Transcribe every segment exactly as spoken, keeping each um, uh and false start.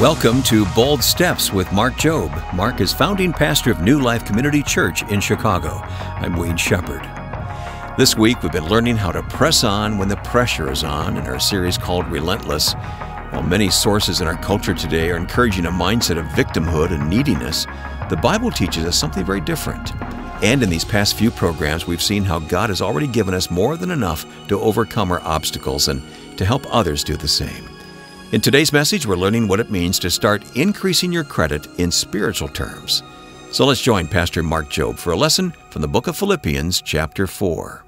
Welcome to Bold Steps with Mark Jobe. Mark is founding pastor of New Life Community Church in Chicago. I'm Wayne Shepherd. This week we've been learning how to press on when the pressure is on in our series called Relentless. While many sources in our culture today are encouraging a mindset of victimhood and neediness, the Bible teaches us something very different. And in these past few programs, we've seen how God has already given us more than enough to overcome our obstacles and to help others do the same. In today's message, we're learning what it means to start increasing your credit in spiritual terms. So let's join Pastor Mark Jobe for a lesson from the book of Philippians, chapter four.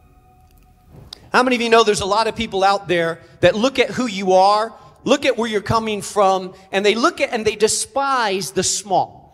How many of you know there's a lot of people out there that look at who you are, look at where you're coming from, and they look at and they despise the small.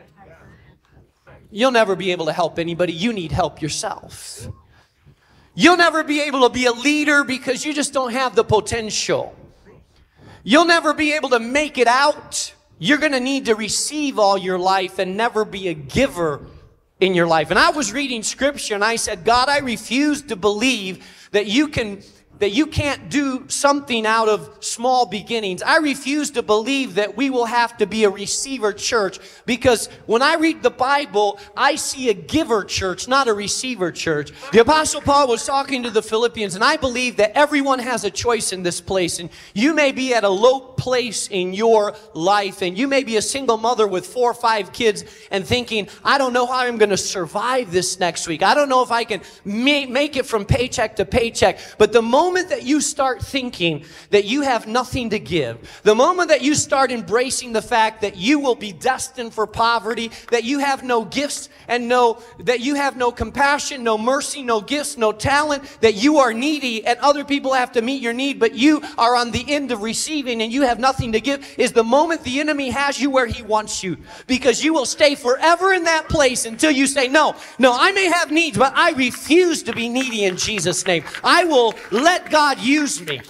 You'll never be able to help anybody. You need help yourself. You'll never be able to be a leader because you just don't have the potential. You'll never be able to make it out. You're going to need to receive all your life and never be a giver in your life. And I was reading scripture and I said, God, I refuse to believe that you can that you can't do something out of small beginnings. I refuse to believe that we will have to be a receiver church, because when I read the Bible, I see a giver church, not a receiver church. The Apostle Paul was talking to the Philippians, and I believe that everyone has a choice in this place. And you may be at a low place in your life, and you may be a single mother with four or five kids and thinking, I don't know how I'm going to survive this next week. I don't know if I can ma- make it from paycheck to paycheck. But the moment that you start thinking that you have nothing to give, the moment that you start embracing the fact that you will be destined for poverty, that you have no gifts and no, that you have no compassion, no mercy, no gifts, no talent, that you are needy and other people have to meet your need, but you are on the end of receiving and you have nothing to give, is the moment the enemy has you where he wants you. Because you will stay forever in that place until you say, no, no, I may have needs, but I refuse to be needy in Jesus' name. I will let God use me.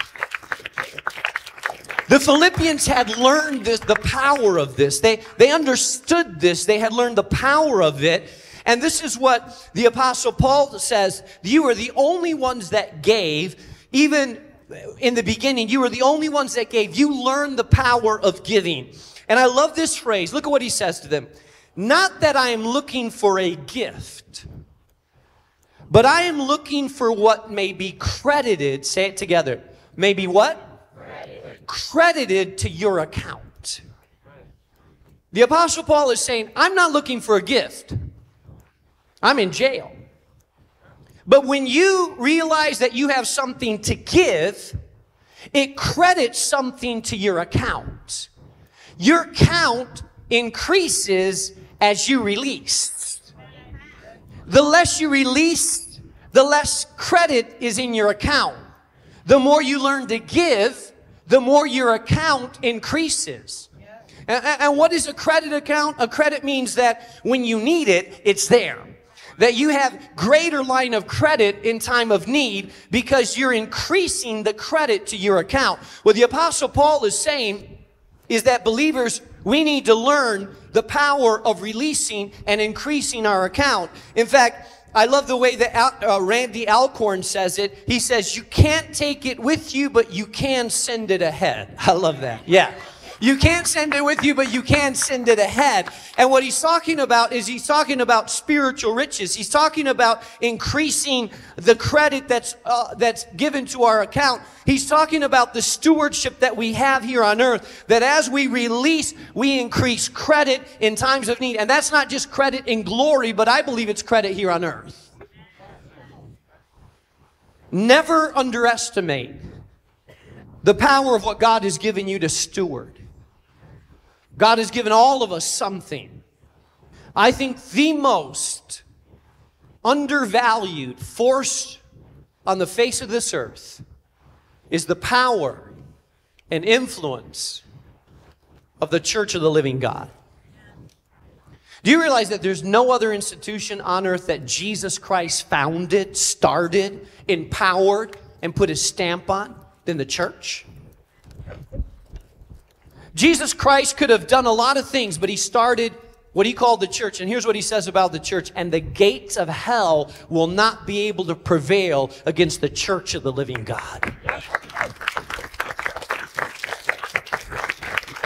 The Philippians had learned this, the power of this. They, they understood this. They had learned the power of it. And this is what the Apostle Paul says. You are the only ones that gave. Even in the beginning, you were the only ones that gave. You learned the power of giving. And I love this phrase. Look at what he says to them. Not that I am looking for a gift, but I am looking for what may be credited, say it together, may be what? Credited. Credited to your account. The Apostle Paul is saying, I'm not looking for a gift. I'm in jail. But when you realize that you have something to give, it credits something to your account. Your account increases as you release. The less you release, the less credit is in your account. The more you learn to give, the more your account increases. And, and what is a credit account? A credit means that when you need it, it's there. That you have greater line of credit in time of need because you're increasing the credit to your account. What the Apostle Paul is saying is that believers, we need to learn the power of releasing and increasing our account. In fact, I love the way that uh, Randy Alcorn says it. He says, you can't take it with you, but you can send it ahead. I love that. Yeah. You can't send it with you, but you can send it ahead. And what he's talking about is he's talking about spiritual riches. He's talking about increasing the credit that's uh, that's given to our account. He's talking about the stewardship that we have here on earth, that as we release, we increase credit in times of need. And that's not just credit in glory, but I believe it's credit here on earth. Never underestimate the power of what God has given you to steward. God has given all of us something. I think the most undervalued force on the face of this earth is the power and influence of the Church of the Living God. Do you realize that there's no other institution on earth that Jesus Christ founded, started, empowered, and put his stamp on than the church? Jesus Christ could have done a lot of things, but he started what he called the church. And here's what he says about the church. And the gates of hell will not be able to prevail against the church of the living God.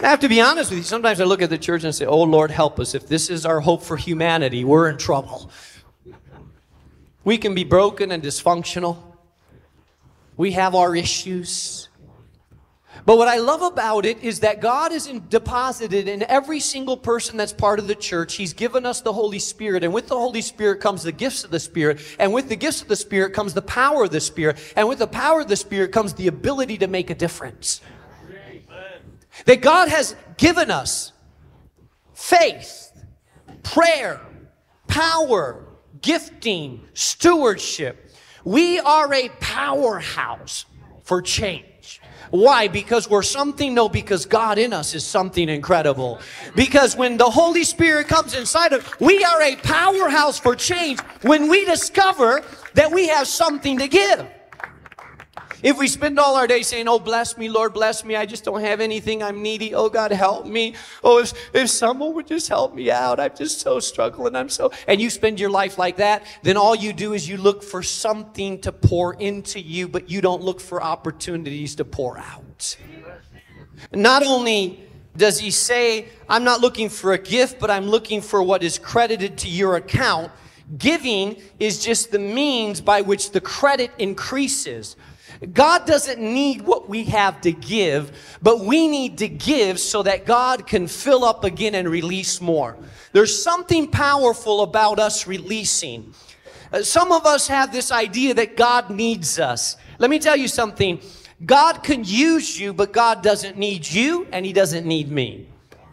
I have to be honest with you. Sometimes I look at the church and say, oh, Lord, help us. If this is our hope for humanity, we're in trouble. We can be broken and dysfunctional. We have our issues. But what I love about it is that God has deposited in every single person that's part of the church. He's given us the Holy Spirit. And with the Holy Spirit comes the gifts of the Spirit. And with the gifts of the Spirit comes the power of the Spirit. And with the power of the Spirit comes the ability to make a difference. That God has given us faith, prayer, power, gifting, stewardship. We are a powerhouse for change. Why? Because we're something? No, because God in us is something incredible. Because when the Holy Spirit comes inside of us, we are a powerhouse for change when we discover that we have something to give. If we spend all our day saying, oh, bless me, Lord, bless me. I just don't have anything. I'm needy. Oh, God, help me. Oh, if, if someone would just help me out. I'm just so struggling. I'm so... And you spend your life like that, then all you do is you look for something to pour into you, but you don't look for opportunities to pour out. Not only does he say, I'm not looking for a gift, but I'm looking for what is credited to your account. Giving is just the means by which the credit increases. God doesn't need what we have to give, but we need to give so that God can fill up again and release more. There's something powerful about us releasing. Uh, some of us have this idea that God needs us. Let me tell you something. God can use you, but God doesn't need you, and He doesn't need me.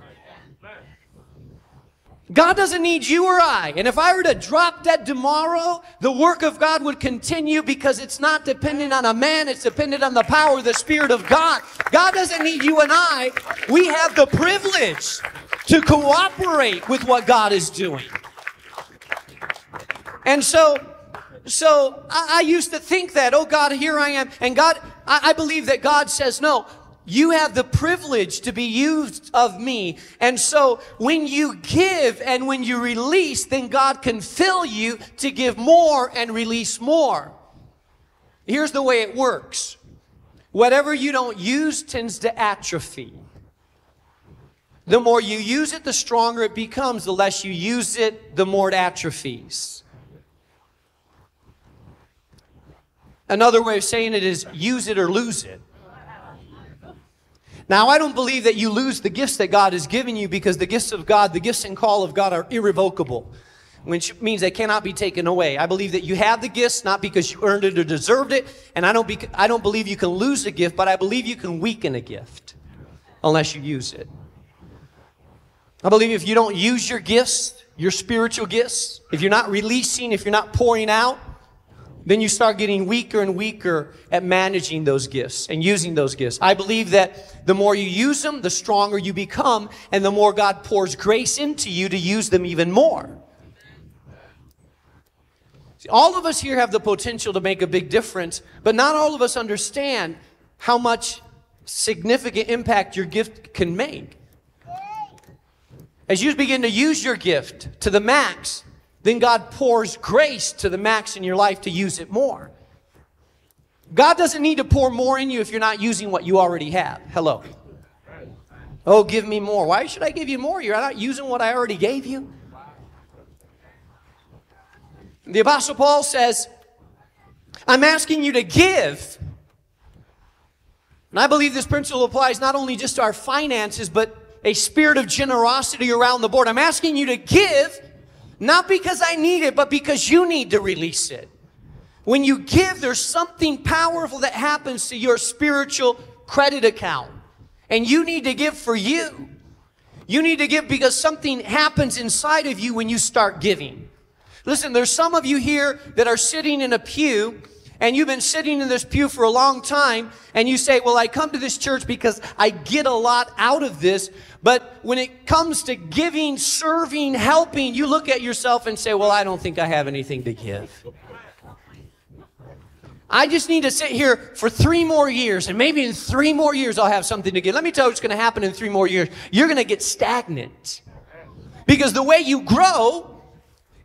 God doesn't need you or I. And if I were to drop dead tomorrow, the work of God would continue because it's not dependent on a man. It's dependent on the power of the Spirit of God. God doesn't need you and I. We have the privilege to cooperate with what God is doing. And so, so I, I used to think that, oh God, here I am. And God, I, I believe that God says, no. You have the privilege to be used of me. And so when you give and when you release, then God can fill you to give more and release more. Here's the way it works. Whatever you don't use tends to atrophy. The more you use it, the stronger it becomes. The less you use it, the more it atrophies. Another way of saying it is use it or lose it. Now, I don't believe that you lose the gifts that God has given you because the gifts of God, the gifts and call of God are irrevocable, which means they cannot be taken away. I believe that you have the gifts not because you earned it or deserved it, and I don't, be, I don't believe you can lose a gift, but I believe you can weaken a gift unless you use it. I believe if you don't use your gifts, your spiritual gifts, if you're not releasing, if you're not pouring out, then you start getting weaker and weaker at managing those gifts and using those gifts. I believe that the more you use them, the stronger you become, and the more God pours grace into you to use them even more. See, all of us here have the potential to make a big difference, but not all of us understand how much significant impact your gift can make. As you begin to use your gift to the max, then God pours grace to the max in your life to use it more. God doesn't need to pour more in you if you're not using what you already have. Hello. Oh, give me more. Why should I give you more? You're not using what I already gave you. The Apostle Paul says, I'm asking you to give. And I believe this principle applies not only just to our finances, but a spirit of generosity around the board. I'm asking you to give. Not because I need it, but because you need to release it. When you give, there's something powerful that happens to your spiritual credit account. And you need to give for you. You need to give because something happens inside of you when you start giving. Listen, there's some of you here that are sitting in a pew, and you've been sitting in this pew for a long time, and you say, well, I come to this church because I get a lot out of this. But when it comes to giving, serving, helping, you look at yourself and say, well, I don't think I have anything to give. I just need to sit here for three more years, and maybe in three more years I'll have something to give. Let me tell you what's going to happen in three more years. You're going to get stagnant. Because the way you grow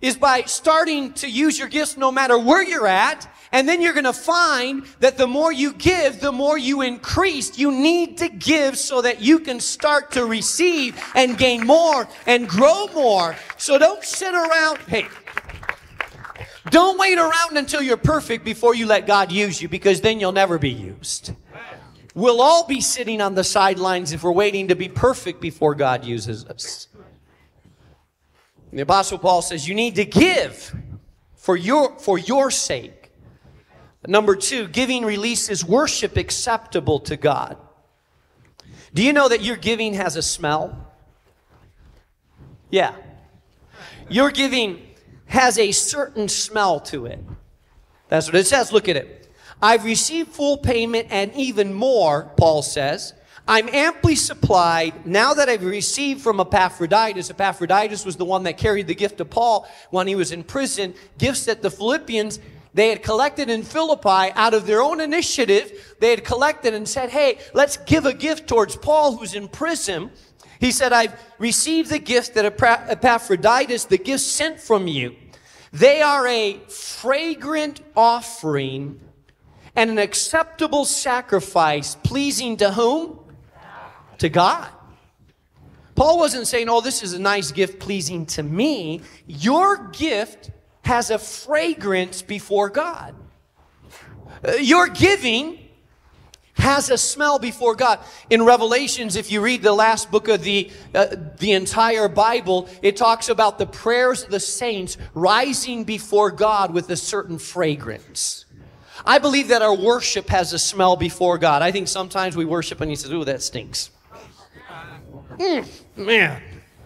is by starting to use your gifts no matter where you're at. And then you're going to find that the more you give, the more you increase. You need to give so that you can start to receive and gain more and grow more. So don't sit around. Hey, don't wait around until you're perfect before you let God use you, because then you'll never be used. We'll all be sitting on the sidelines if we're waiting to be perfect before God uses us. And the Apostle Paul says you need to give for your, for your sake. Number two, giving releases worship acceptable to God. Do you know that your giving has a smell? Yeah. Your giving has a certain smell to it. That's what it says. Look at it. I've received full payment and even more, Paul says. I'm amply supplied now that I've received from Epaphroditus. Epaphroditus was the one that carried the gift of Paul when he was in prison. Gifts that the Philippians, they had collected in Philippi out of their own initiative. They had collected and said, hey, let's give a gift towards Paul who's in prison. He said, I've received the gift that Epaphroditus, the gift sent from you. They are a fragrant offering and an acceptable sacrifice, pleasing to whom? To God. Paul wasn't saying, oh, this is a nice gift pleasing to me. Your gift has a fragrance before God. Uh, your giving has a smell before God. In Revelations, if you read the last book of the, uh, the entire Bible, it talks about the prayers of the saints rising before God with a certain fragrance. I believe that our worship has a smell before God. I think sometimes we worship and he says, ooh, that stinks. Mm, man.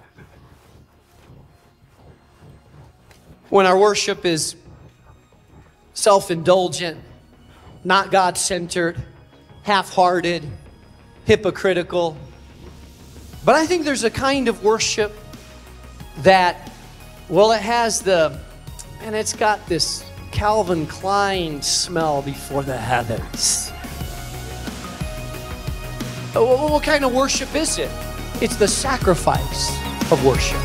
When our worship is self-indulgent, not God-centered, half-hearted, hypocritical. But I think there's a kind of worship that, well, it has the, and it's got this Calvin Klein smell before the heavens. What, what kind of worship is it? It's the sacrifice of worship.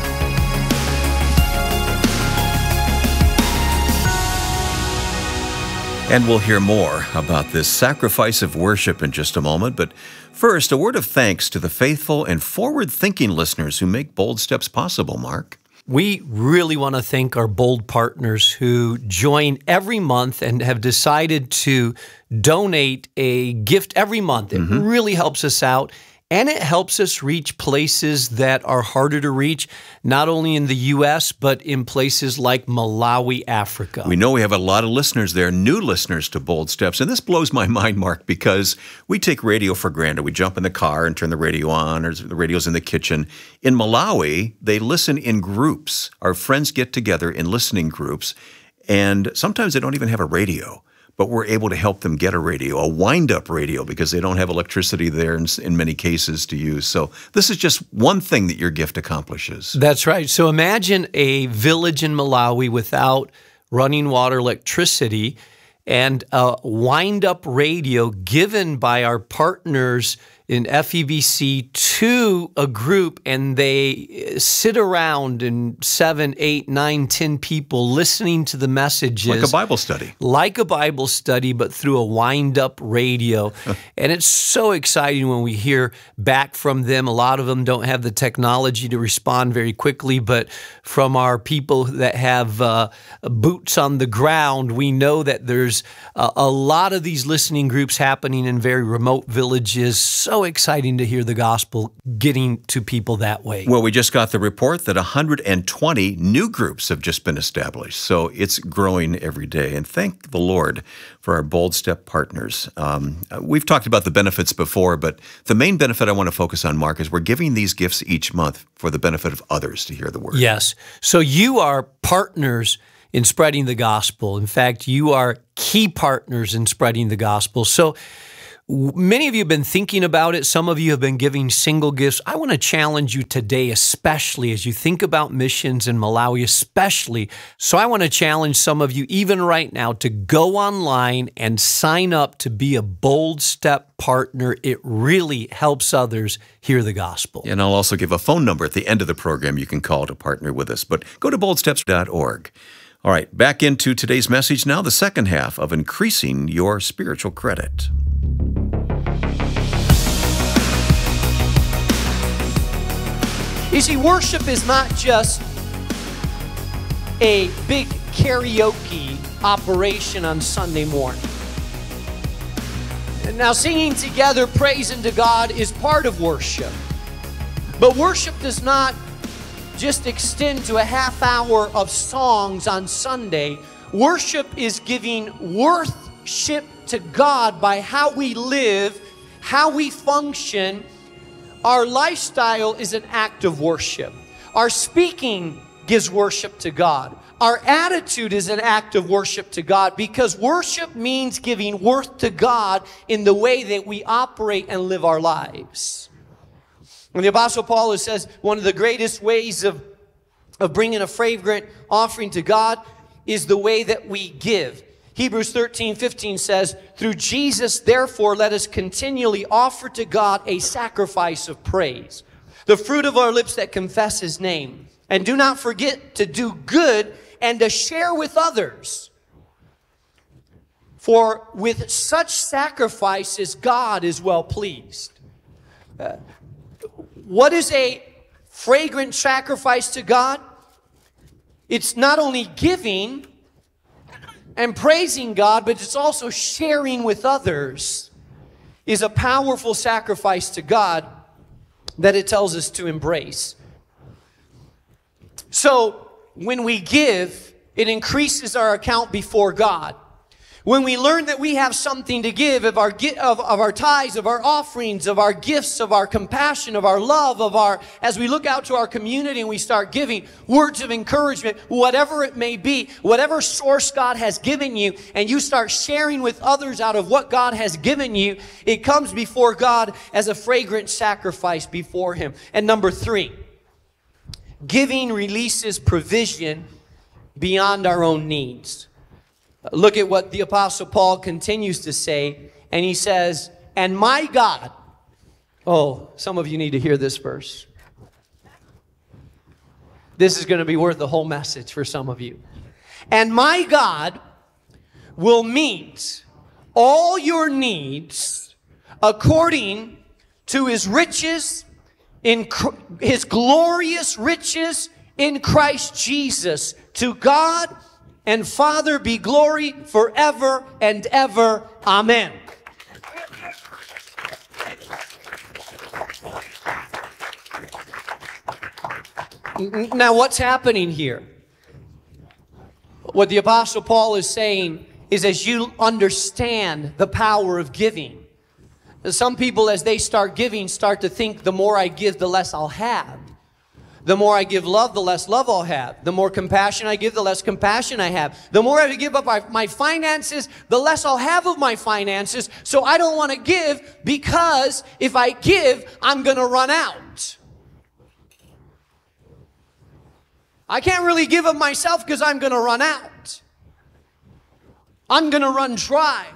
And we'll hear more about this sacrifice of worship in just a moment. But first, a word of thanks to the faithful and forward-thinking listeners who make Bold Steps possible, Mark. We really want to thank our Bold partners who join every month and have decided to donate a gift every month. It mm-hmm. really helps us out. And it helps us reach places that are harder to reach, not only in the U S, but in places like Malawi, Africa. We know we have a lot of listeners there, new listeners to Bold Steps. And this blows my mind, Mark, because we take radio for granted. We jump in the car and turn the radio on, or the radio's in the kitchen. In Malawi, they listen in groups. Our friends get together in listening groups, and sometimes they don't even have a radio. But we're able to help them get a radio, a wind-up radio, because they don't have electricity there in, in many cases to use. So this is just one thing that your gift accomplishes. That's right. So imagine a village in Malawi without running water, electricity, and a wind-up radio given by our partners in F E B C to a group, and they sit around in seven, eight, nine, ten people listening to the messages. Like a Bible study. Like a Bible study, but through a wind-up radio. And it's so exciting when we hear back from them. A lot of them don't have the technology to respond very quickly, but from our people that have uh, boots on the ground, we know that there's a, a lot of these listening groups happening in very remote villages. So exciting to hear the gospel getting to people that way. Well, we just got the report that one hundred twenty new groups have just been established. So it's growing every day. And thank the Lord for our Bold Step partners. Um, we've talked about the benefits before, but the main benefit I want to focus on, Mark, is we're giving these gifts each month for the benefit of others to hear the word. Yes. So you are partners in spreading the gospel. In fact, you are key partners in spreading the gospel. So Many of you have been thinking about it. Some of you have been giving single gifts. I want to challenge you today, especially as you think about missions in Malawi, especially. So I want to challenge some of you, even right now, to go online and sign up to be a Bold Step partner. It really helps others hear the gospel. And I'll also give a phone number at the end of the program you can call to partner with us. But go to bold steps dot org. All right, back into today's message now, the second half of increasing your spiritual credit. You see, worship is not just a big karaoke operation on Sunday morning. And now, singing together, praising to God is part of worship. But worship does not just extend to a half hour of songs on Sunday. Worship is giving worship to God by how we live, how we function. Our lifestyle is an act of worship. Our speaking gives worship to God. Our attitude is an act of worship to God, because worship means giving worth to God in the way that we operate and live our lives. And the Apostle Paul says one of the greatest ways of, of bringing a fragrant offering to God is the way that we give. Hebrews thirteen fifteen says, through Jesus, therefore, let us continually offer to God a sacrifice of praise, the fruit of our lips that confess His name. And do not forget to do good and to share with others. For with such sacrifices, God is well pleased. Uh, what is a fragrant sacrifice to God? It's not only giving and praising God, but it's also sharing with others is a powerful sacrifice to God that it tells us to embrace. So when we give, it increases our account before God. When we learn that we have something to give, of our, of, of our tithes, of our offerings, of our gifts, of our compassion, of our love, of our, as we look out to our community and we start giving words of encouragement, whatever it may be, whatever source God has given you, and you start sharing with others out of what God has given you, it comes before God as a fragrant sacrifice before Him. And number three, giving releases provision beyond our own needs. Look at what the Apostle Paul continues to say, and he says, and my God, oh, some of you need to hear this verse. This is going to be worth the whole message for some of you. And my God will meet all your needs according to His riches, in His glorious riches in Christ Jesus. To God and Father be glory forever and ever. Amen. Now, what's happening here? What the Apostle Paul is saying is, as you understand the power of giving, some people, as they start giving, start to think the more I give, the less I'll have. The more I give love, the less love I'll have. The more compassion I give, the less compassion I have. The more I give up my, my finances, the less I'll have of my finances. So I don't want to give, because if I give, I'm going to run out. I can't really give of myself because I'm going to run out. I'm going to run dry.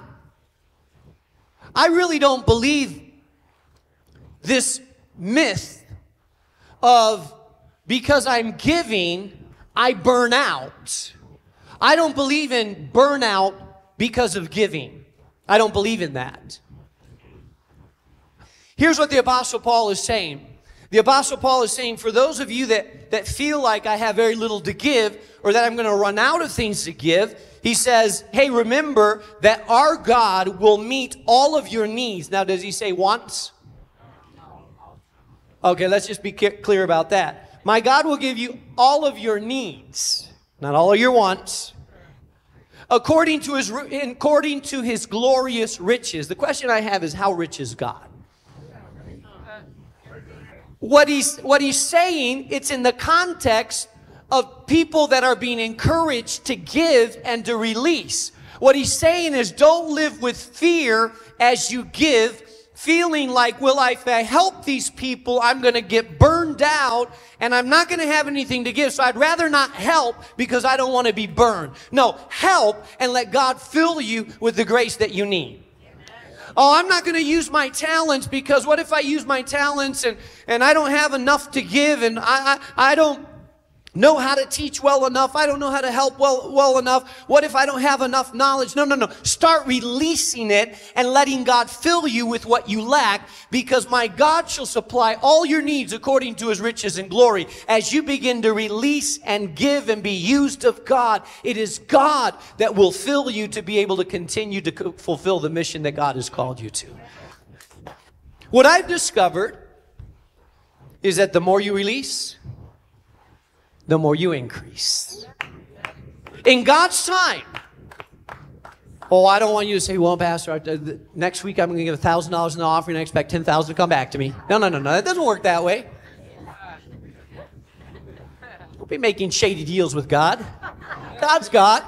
I really don't believe this myth of because I'm giving, I burn out. I don't believe in burnout because of giving. I don't believe in that. Here's what the Apostle Paul is saying. The Apostle Paul is saying, for those of you that, that feel like I have very little to give, or that I'm going to run out of things to give, he says, hey, remember that our God will meet all of your needs. Now, does he say wants? Okay, let's just be clear about that. My God will give you all of your needs, not all of your wants, according to his, according to his glorious riches. The question I have is, how rich is God? What he's, what he's saying, it's in the context of people that are being encouraged to give and to release. What he's saying is don't live with fear as you give, feeling like, well, if I help these people, I'm going to get burned out and I'm not going to have anything to give. So I'd rather not help because I don't want to be burned. No, help and let God fill you with the grace that you need. Oh, I'm not going to use my talents because what if I use my talents and, and I don't have enough to give and I, I, I don't know how to teach well enough. I don't know how to help well, well enough. What if I don't have enough knowledge? No, no, no. Start releasing it and letting God fill you with what you lack, because my God shall supply all your needs according to his riches and glory. As you begin to release and give and be used of God, it is God that will fill you to be able to continue to fulfill the mission that God has called you to. What I've discovered is that the more you release, the more you increase. In God's time. Oh, I don't want you to say, well, Pastor, next week I'm going to give one thousand dollars in the offering and I expect ten thousand dollars to come back to me. No, no, no, no. That doesn't work that way. Don't be making shady deals with God. God's God.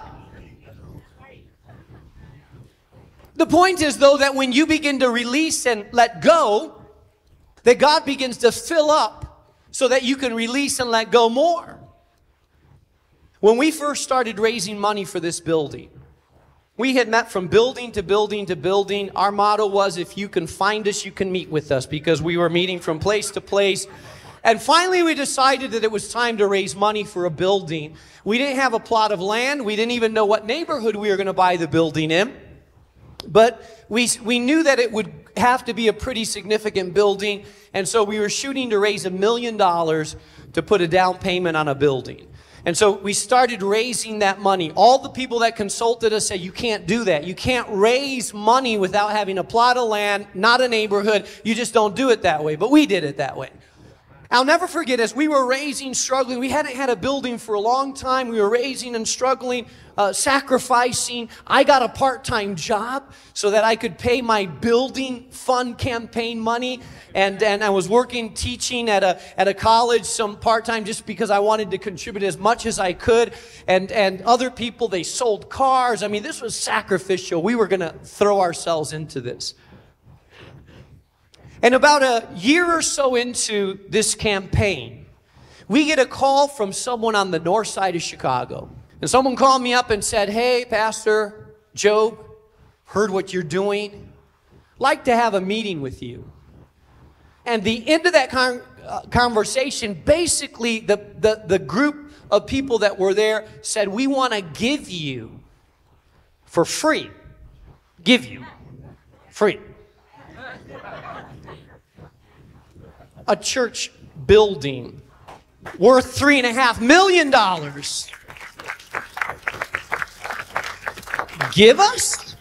The point is, though, that when you begin to release and let go, that God begins to fill up so that you can release and let go more. When we first started raising money for this building, we had met from building to building to building. Our motto was, if you can find us, you can meet with us, because we were meeting from place to place. And finally, we decided that it was time to raise money for a building. We didn't have a plot of land. We didn't even know what neighborhood we were going to buy the building in. But we, we knew that it would have to be a pretty significant building. And so we were shooting to raise a million dollars to put a down payment on a building. And so we started raising that money. All the people that consulted us said, you can't do that. You can't raise money without having a plot of land, not a neighborhood. You just don't do it that way. But we did it that way. I'll never forget, as we were raising, struggling, we hadn't had a building for a long time. We were raising and struggling, uh, sacrificing. I got a part-time job so that I could pay my building fund campaign money. And, and I was working, teaching at a, at a college, some part-time, just because I wanted to contribute as much as I could. And, and other people, they sold cars. I mean, this was sacrificial. We were going to throw ourselves into this. And about a year or so into this campaign, we get a call from someone on the north side of Chicago. And someone called me up and said, hey, Pastor Job, heard what you're doing. Like to have a meeting with you. And the end of that con uh, conversation, basically the, the, the group of people that were there said, we want to give you for free. Give you free. A church building worth three and a half million dollars. Give us?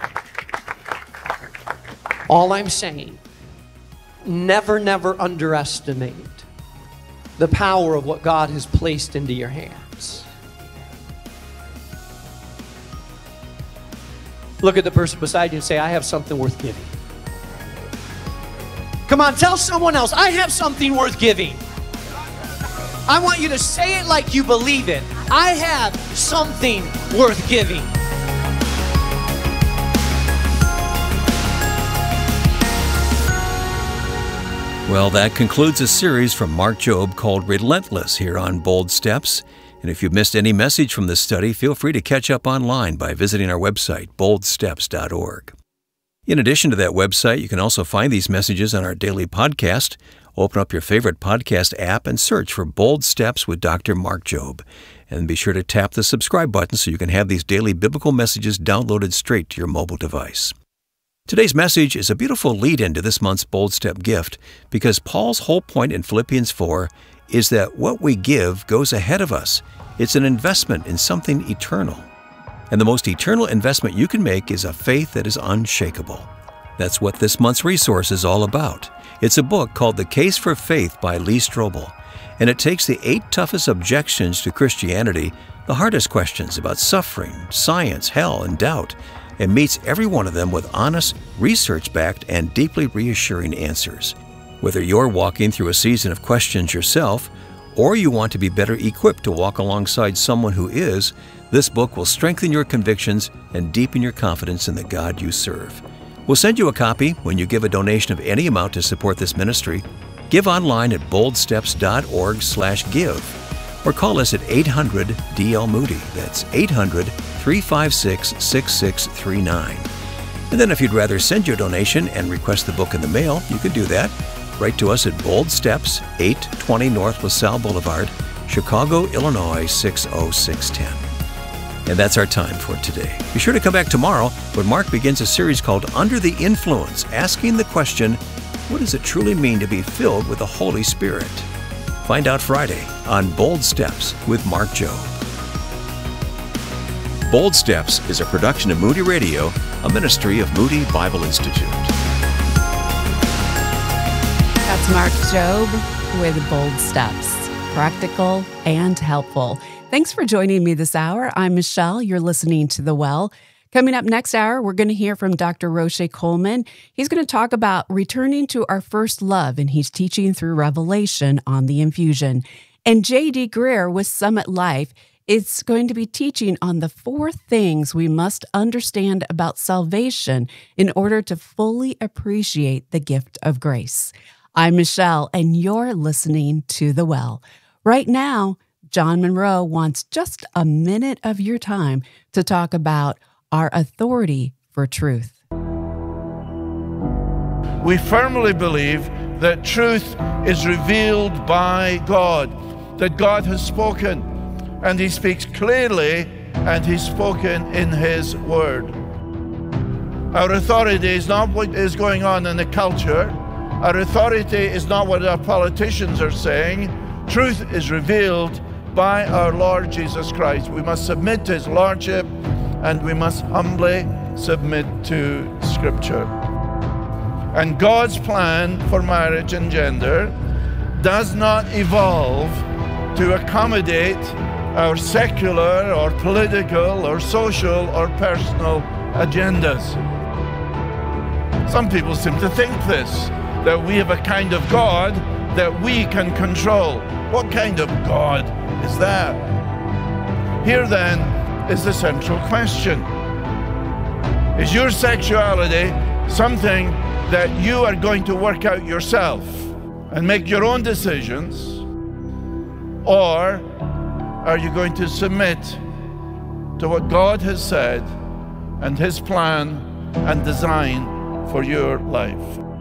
All I'm saying, never, never underestimate the power of what God has placed into your hands. Look at the person beside you and say, I have something worth giving. Come on, tell someone else, I have something worth giving. I want you to say it like you believe it. I have something worth giving. Well, that concludes a series from Mark Jobe called Relentless here on Bold Steps. And if you've missed any message from this study, feel free to catch up online by visiting our website, bold steps dot org. In addition to that website, you can also find these messages on our daily podcast. Open up your favorite podcast app and search for Bold Steps with Doctor Mark Jobe. And be sure to tap the subscribe button so you can have these daily biblical messages downloaded straight to your mobile device. Today's message is a beautiful lead-in to this month's Bold Step gift, because Paul's whole point in Philippians four is that what we give goes ahead of us. It's an investment in something eternal. And the most eternal investment you can make is a faith that is unshakable. That's what this month's resource is all about. It's a book called The Case for Faith by Lee Strobel, and it takes the eight toughest objections to Christianity, the hardest questions about suffering, science, hell, and doubt, and meets every one of them with honest, research-backed, and deeply reassuring answers. Whether you're walking through a season of questions yourself, or you want to be better equipped to walk alongside someone who is, This book will strengthen your convictions and deepen your confidence in the God you serve. We'll send you a copy when you give a donation of any amount to support this ministry. Give online at boldsteps.org slash give or call us at eight hundred D L Moody. That's eight hundred, three five six, six six three nine. And then if you'd rather send your donation and request the book in the mail, you could do that. Write to us at Bold Steps, eight twenty North LaSalle Boulevard, Chicago, Illinois six oh six one oh. And that's our time for today. Be sure to come back tomorrow when Mark begins a series called Under the Influence, asking the question, what does it truly mean to be filled with the Holy Spirit? Find out Friday on Bold Steps with Mark Jobe. Bold Steps is a production of Moody Radio, a ministry of Moody Bible Institute. That's Mark Jobe with Bold Steps, practical and helpful. Thanks for joining me this hour. I'm Michelle. You're listening to The Well. Coming up next hour, we're going to hear from Doctor Roche Coleman. He's going to talk about returning to our first love, and he's teaching through Revelation on the infusion. And J D Greer with Summit Life is going to be teaching on the four things we must understand about salvation in order to fully appreciate the gift of grace. I'm Michelle, and you're listening to The Well. Right now, John Monroe wants just a minute of your time to talk about our authority for truth. We firmly believe that truth is revealed by God, that God has spoken, and He speaks clearly, and He's spoken in His Word. Our authority is not what is going on in the culture. Our authority is not what our politicians are saying. Truth is revealed by our Lord Jesus Christ. We must submit to His Lordship, and we must humbly submit to Scripture. And God's plan for marriage and gender does not evolve to accommodate our secular or political or social or personal agendas. Some people seem to think this, that we have a kind of God that we can control. What kind of God is that? Here then is the central question. Is your sexuality something that you are going to work out yourself and make your own decisions? Or are you going to submit to what God has said and His plan and design for your life?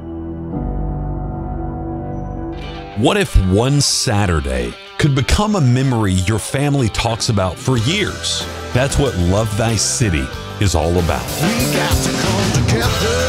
What if one Saturday could become a memory your family talks about for years? That's what Love Thy City is all about. We got to come together.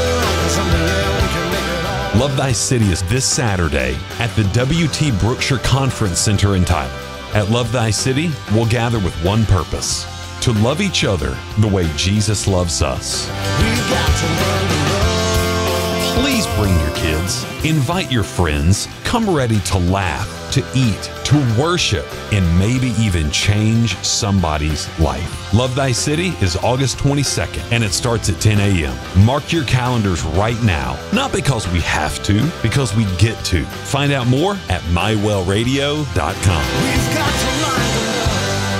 Love Thy City is this Saturday at the W T Brookshire Conference Center in Tyler. At Love Thy City, we'll gather with one purpose: to love each other the way Jesus loves us. We got to learn to love. Please bring your kids, invite your friends, come ready to laugh, to eat, to worship, and maybe even change somebody's life. Love Thy City is August twenty-second, and it starts at ten a.m. Mark your calendars right now, not because we have to, because we get to. Find out more at my well radio dot com. We've got to learn to love.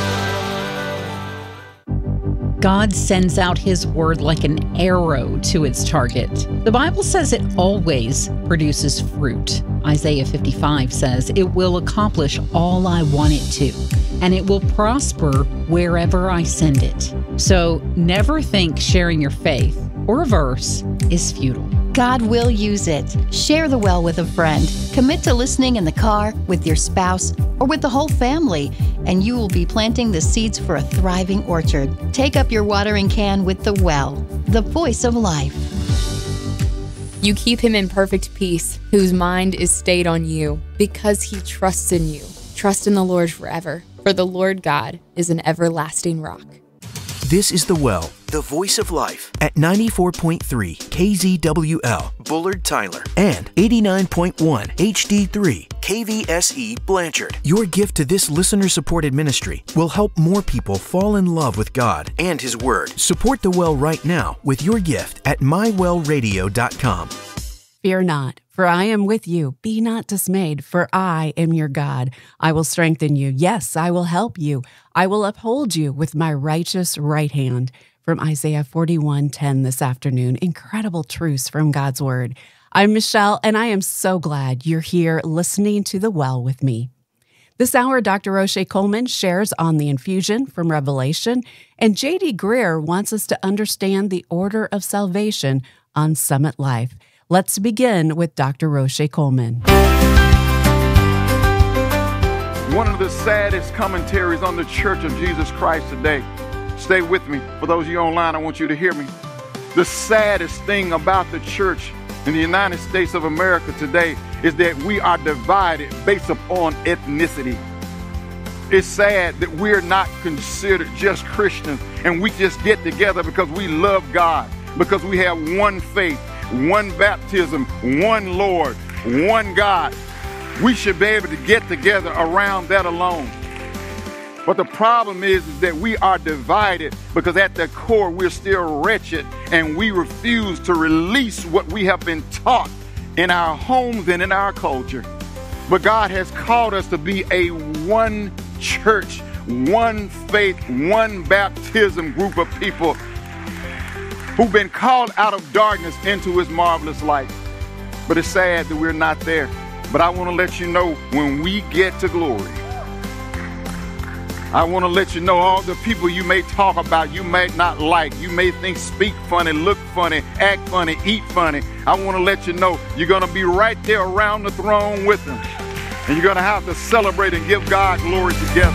God sends out His word like an arrow to its target. The Bible says it always produces fruit. Isaiah fifty-five says it will accomplish all I want it to, and it will prosper wherever I send it. So never think sharing your faith or a verse is futile. God will use it. Share the well with a friend. Commit to listening in the car, with your spouse, or with the whole family, and you will be planting the seeds for a thriving orchard. Take up your watering can with the well, the voice of life. You keep him in perfect peace, whose mind is stayed on you, because he trusts in you. Trust in the Lord forever, for the Lord God is an everlasting rock. This is The Well, the voice of life, at ninety-four point three K Z W L, Bullard, Tyler, and eighty-nine point one H D three K V S E, Blanchard. Your gift to this listener-supported ministry will help more people fall in love with God and His Word. Support The Well right now with your gift at my well radio dot com. Fear not, for I am with you. Be not dismayed, for I am your God. I will strengthen you. Yes, I will help you. I will uphold you with my righteous right hand. From Isaiah forty-one ten this afternoon. Incredible truths from God's Word. I'm Michelle, and I am so glad you're here listening to The Well with me. This hour, Doctor Roche Coleman shares on the infusion from Revelation, and J D Greer wants us to understand the order of salvation on Summit Life. Let's begin with Doctor Roche Coleman. One of the saddest commentaries on the Church of Jesus Christ today. Stay with me. For those of you online, I want you to hear me. The saddest thing about the church in the United States of America today is that we are divided based upon ethnicity. It's sad that we're not considered just Christians and we just get together because we love God, because we have one faith, one baptism, one Lord, one God. We should be able to get together around that alone. But the problem is, is that we are divided because at the core we're still wretched and we refuse to release what we have been taught in our homes and in our culture. But God has called us to be a one church, one faith, one baptism group of people who've been called out of darkness into his marvelous light. But it's sad that we're not there. But I want to let you know, when we get to glory, I want to let you know all the people you may talk about, you may not like, you may think speak funny, look funny, act funny, eat funny. I want to let you know you're going to be right there around the throne with them. And you're going to have to celebrate and give God glory together.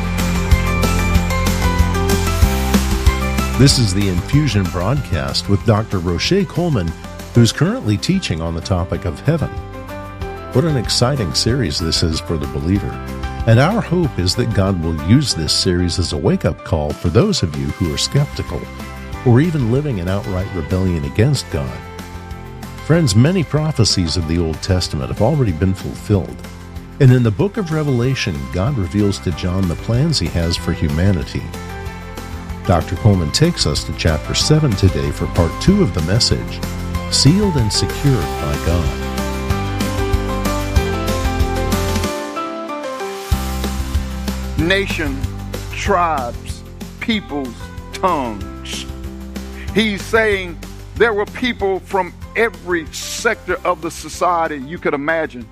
This is the Infusion broadcast with Doctor Roche Coleman, who's currently teaching on the topic of heaven. What an exciting series this is for the believer. And our hope is that God will use this series as a wake-up call for those of you who are skeptical or even living in outright rebellion against God. Friends, many prophecies of the Old Testament have already been fulfilled. And in the book of Revelation, God reveals to John the plans he has for humanity. Doctor Coleman takes us to chapter seven today for part two of the message, Sealed and Secured by God. Nation, tribes, peoples, tongues. He's saying there were people from every sector of the society you could imagine.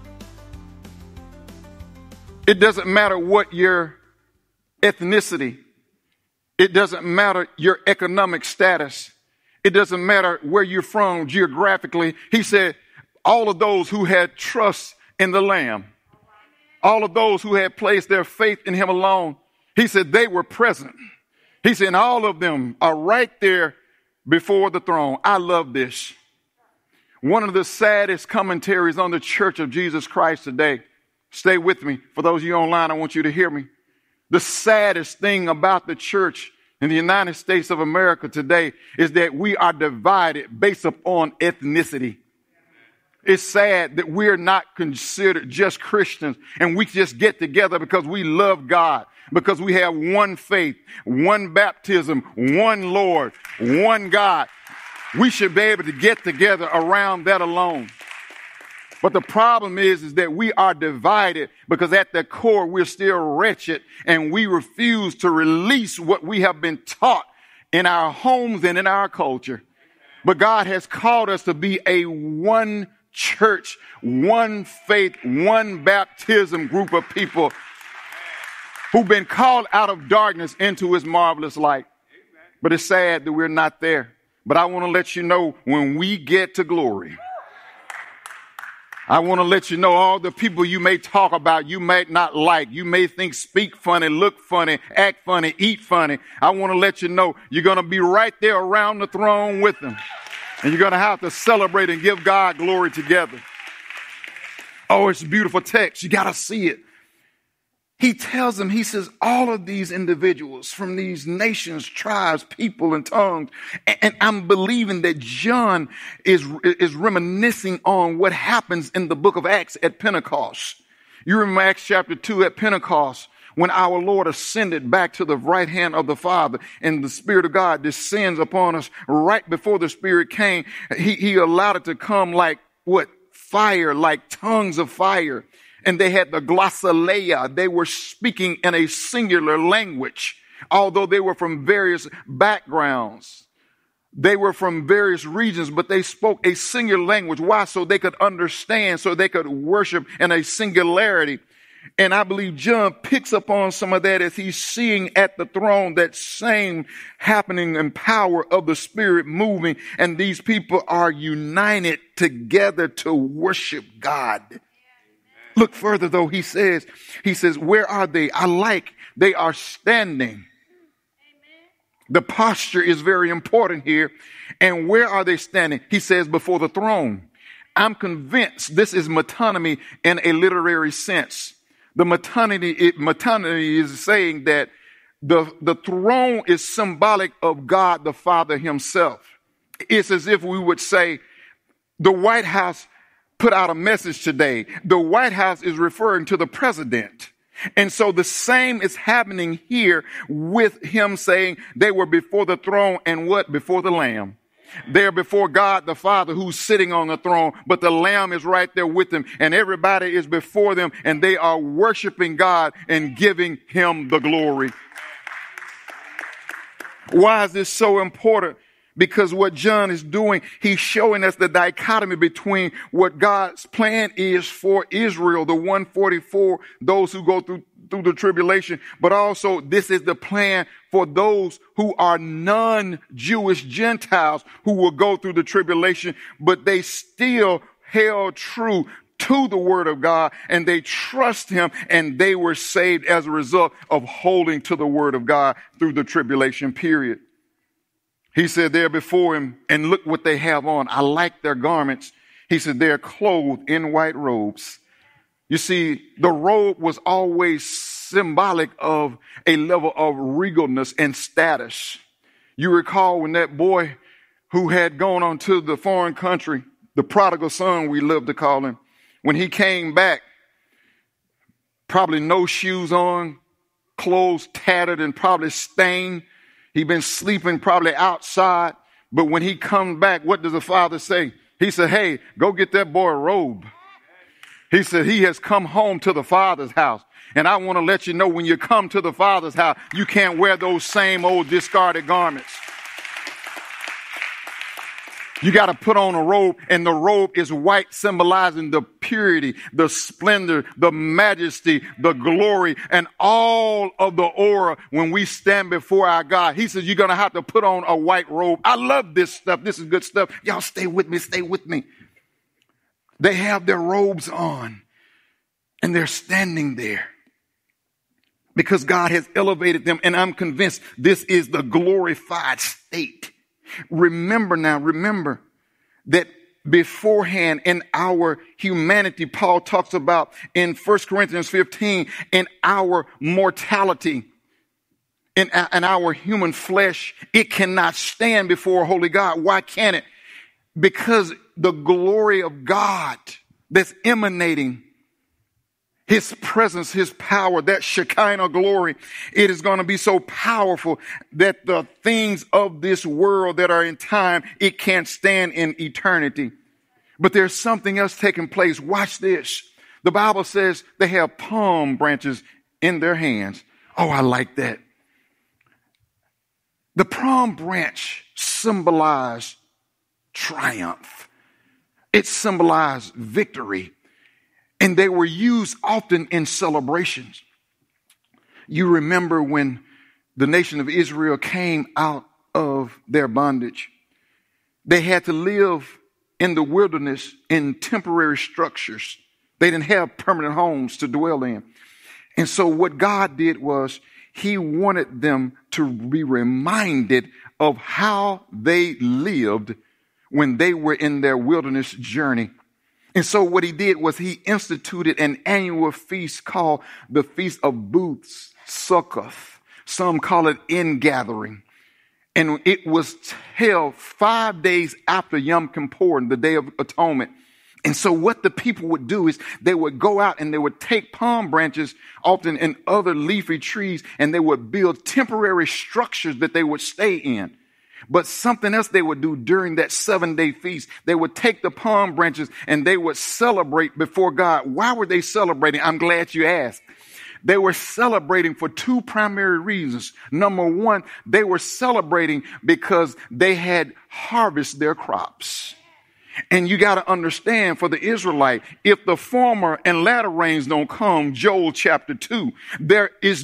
It doesn't matter what your ethnicity. It doesn't matter your economic status. It doesn't matter where you're from geographically. He said all of those who had trust in the Lamb, all of those who had placed their faith in him alone, he said they were present. He said all of them are right there before the throne. I love this. One of the saddest commentaries on the Church of Jesus Christ today. Stay with me. For those of you online, I want you to hear me. The saddest thing about the church in the United States of America today is that we are divided based upon ethnicity. It's sad that we're not considered just Christians and we just get together because we love God, because we have one faith, one baptism, one Lord, one God. We should be able to get together around that alone. But the problem is, is that we are divided because at the core we're still wretched and we refuse to release what we have been taught in our homes and in our culture. But God has called us to be a one church, one faith, one baptism group of people who've been called out of darkness into his marvelous light. But it's sad that we're not there. But I want to let you know, when we get to glory, I want to let you know all the people you may talk about, you may not like, you may think speak funny, look funny, act funny, eat funny. I want to let you know you're going to be right there around the throne with them. And you're going to have to celebrate and give God glory together. Oh, it's a beautiful text. You got to see it. He tells them, he says, all of these individuals from these nations, tribes, people, and tongues. And, and I'm believing that John is, is reminiscing on what happens in the book of Acts at Pentecost. You remember Acts chapter two at Pentecost, when our Lord ascended back to the right hand of the Father and the Spirit of God descends upon us right before the Spirit came. He, he allowed it to come like what? fire like tongues of fire. And they had the glossolalia. They were speaking in a singular language, although they were from various backgrounds. They were from various regions, but they spoke a singular language. Why? So they could understand, so they could worship in a singularity. And I believe John picks up on some of that as he's seeing at the throne that same happening and power of the Spirit moving. And these people are united together to worship God. Look further, though. He says, he says, where are they? I like they are standing. The posture is very important here. And where are they standing? He says, before the throne. I'm convinced this is metonymy in a literary sense. The metonymy, it, metonymy is saying that the, the throne is symbolic of God the Father himself. It's as if we would say the White House put out a message today. The White House is referring to the president. And so the same is happening here with him saying they were before the throne and what? Before the Lamb. They're before God the Father who's sitting on the throne, but the Lamb is right there with them, and everybody is before them, and they are worshiping God and giving him the glory. Why is this so important? Because what John is doing, he's showing us the dichotomy between what God's plan is for Israel, the one forty-four, those who go through, through the tribulation, but also this is the plan for those who are non-Jewish Gentiles who will go through the tribulation, but they still held true to the word of God and they trust him, and they were saved as a result of holding to the word of God through the tribulation period. He said they're before him, and look what they have on. I like their garments. He said they're clothed in white robes. You see, the robe was always symbolic of a level of regalness and status. You recall when that boy who had gone on to the foreign country, the prodigal son, we love to call him, when he came back, probably no shoes on, clothes tattered and probably stained. He'd been sleeping probably outside. But when he comes back, what does the father say? He said, hey, go get that boy a robe. He said, he has come home to the Father's house. And I want to let you know, when you come to the Father's house, you can't wear those same old discarded garments. You got to put on a robe, and the robe is white, symbolizing the purity, the splendor, the majesty, the glory, and all of the aura when we stand before our God. He says, you're going to have to put on a white robe. I love this stuff. This is good stuff. Y'all stay with me. Stay with me. They have their robes on, and they're standing there because God has elevated them. And I'm convinced this is the glorified state. Remember now, remember that beforehand in our humanity, Paul talks about in First Corinthians fifteen, in our mortality, in, in our human flesh, it cannot stand before a holy God. Why can't it? Because the glory of God that's emanating, his presence, his power, that Shekinah glory, it is going to be so powerful that the things of this world that are in time, it can't stand in eternity. But there's something else taking place. Watch this. The Bible says they have palm branches in their hands. Oh, I like that. The palm branch symbolized triumph. It symbolized victory. And they were used often in celebrations. You remember when the nation of Israel came out of their bondage, they had to live in the wilderness in temporary structures. They didn't have permanent homes to dwell in. And so what God did was he wanted them to be reminded of how they lived when they were in their wilderness journey. And so what he did was he instituted an annual feast called the Feast of Booths, Sukkoth. Some call it Ingathering. And it was held five days after Yom Kippur, the Day of Atonement. And so what the people would do is they would go out and they would take palm branches, often in other leafy trees, and they would build temporary structures that they would stay in. But something else they would do during that seven day feast, they would take the palm branches and they would celebrate before God. Why were they celebrating? I'm glad you asked. They were celebrating for two primary reasons. Number one, they were celebrating because they had harvested their crops. And you got to understand, for the Israelite, if the former and latter rains don't come, Joel chapter two, there is